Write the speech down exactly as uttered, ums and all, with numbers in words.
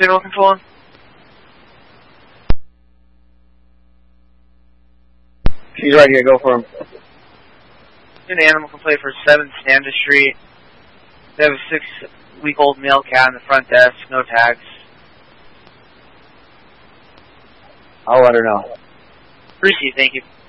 Signal control. He's right here. Go for him. An animal complaint for seven Standa Street. They have a six-week-old male cat in the front desk. No tags. I'll let her know. Appreciate it. Thank you.